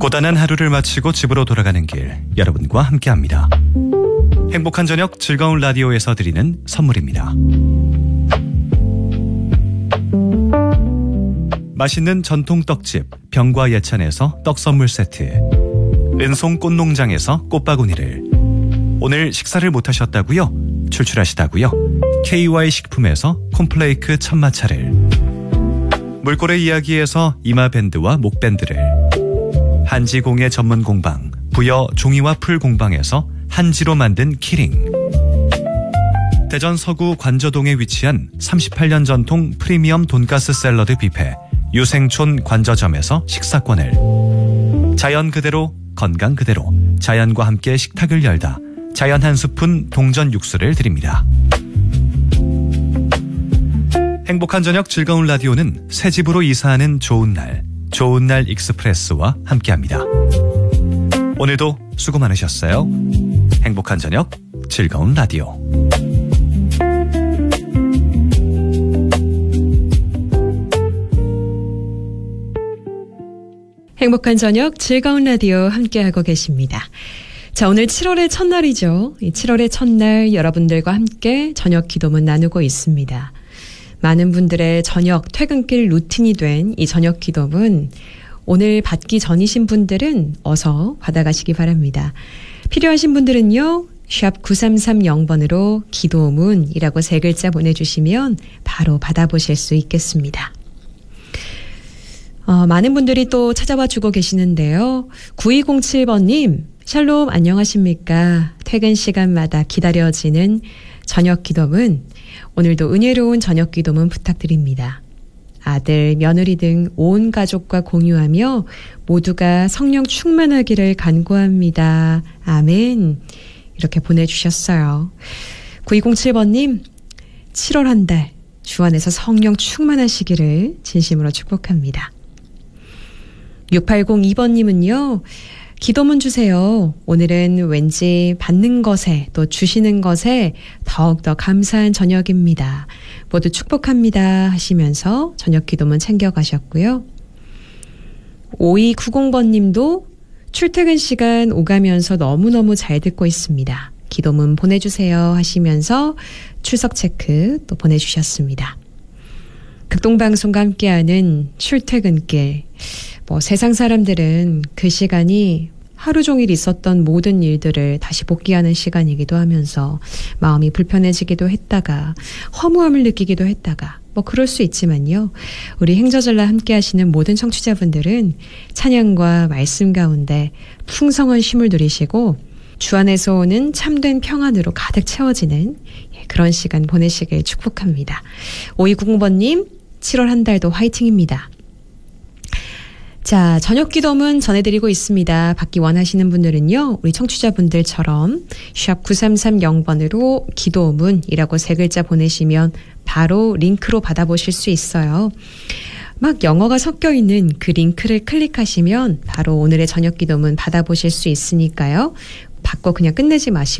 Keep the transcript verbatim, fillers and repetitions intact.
고단한 하루를 마치고 집으로 돌아가는 길, 여러분과 함께합니다. 행복한 저녁 즐거운 라디오에서 드리는 선물입니다. 맛있는 전통 떡집 병과 예찬에서 떡 선물 세트, 은송 꽃농장에서 꽃바구니를, 오늘 식사를 못하셨다고요? 출출하시다고요? 케이와이 식품에서 콤플레이크 천마차를, 물고래 이야기에서 이마밴드와 목밴드를, 한지공예 전문 공방 부여 종이와 풀 공방에서 한지로 만든 키링, 대전 서구 관저동에 위치한 삼십팔 년 전통 프리미엄 돈가스 샐러드 뷔페 유생촌 관저점에서 식사권을, 자연 그대로 건강 그대로 자연과 함께 식탁을 열다 자연 한 스푼 동전 육수를 드립니다. 행복한 저녁 즐거운 라디오는 새 집으로 이사하는 좋은 날, 좋은 날 익스프레스와 함께합니다. 오늘도 수고 많으셨어요. 행복한 저녁 즐거운 라디오. 행복한 저녁 즐거운 라디오 함께하고 계십니다. 자, 오늘 칠월의 첫날이죠. 이 칠월의 첫날 여러분들과 함께 저녁 기도문 나누고 있습니다. 많은 분들의 저녁 퇴근길 루틴이 된 이 저녁 기도문, 오늘 받기 전이신 분들은 어서 받아가시기 바랍니다. 필요하신 분들은요, 샵 구삼삼영 번으로 기도문이라고 세 글자 보내주시면 바로 받아보실 수 있겠습니다. 어, 많은 분들이 또 찾아와 주고 계시는데요. 구이공칠 번님, 샬롬 안녕하십니까? 퇴근 시간마다 기다려지는 저녁 기도문, 오늘도 은혜로운 저녁 기도문 부탁드립니다. 아들, 며느리 등 온 가족과 공유하며 모두가 성령 충만하기를 간구합니다. 아멘. 이렇게 보내주셨어요. 구이공칠 번님, 칠월 한 달 주 안에서 성령 충만하시기를 진심으로 축복합니다. 육팔공이 번님은요. 기도문 주세요. 오늘은 왠지 받는 것에 또 주시는 것에 더욱더 감사한 저녁입니다. 모두 축복합니다 하시면서 저녁 기도문 챙겨가셨고요. 오이구공 번님도 출퇴근 시간 오가면서 너무너무 잘 듣고 있습니다. 기도문 보내주세요 하시면서 출석 체크 또 보내주셨습니다. 극동방송과 함께하는 출퇴근길, 뭐 세상 사람들은 그 시간이 하루 종일 있었던 모든 일들을 다시 복귀하는 시간이기도 하면서 마음이 불편해지기도 했다가 허무함을 느끼기도 했다가 뭐 그럴 수 있지만요. 우리 행저절라 함께 하시는 모든 청취자분들은 찬양과 말씀 가운데 풍성한 쉼을 누리시고 주 안에서 오는 참된 평안으로 가득 채워지는 그런 시간 보내시길 축복합니다. 오이구공 번님, 칠월 한 달도 화이팅입니다. 자, 저녁 기도문 전해드리고 있습니다. 받기 원하시는 분들은요, 우리 청취자분들처럼 샵 구삼삼영 번으로 기도문이라고 세 글자 보내시면 바로 링크로 받아보실 수 있어요. 막 영어가 섞여 있는 그 링크를 클릭하시면 바로 오늘의 저녁 기도문 받아보실 수 있으니까요. 받고 그냥 끝내지 마시고